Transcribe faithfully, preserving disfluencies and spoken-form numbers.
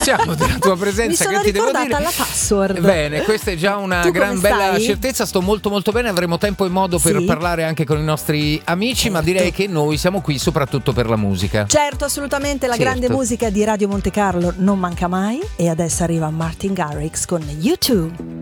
ringraziamo della tua presenza. Mi sono che ti devo ricordata dire? la password. Bene, questa è già una Tu gran come bella stai? certezza. Sto molto molto bene. Avremo tempo e modo per Sì. parlare anche con i nostri amici, Certo. ma direi che noi siamo qui soprattutto per la musica. Certo, assolutamente, la Certo. grande musica di Radio Monte Carlo non manca mai. E adesso arriva Martin Garrix con YouTube.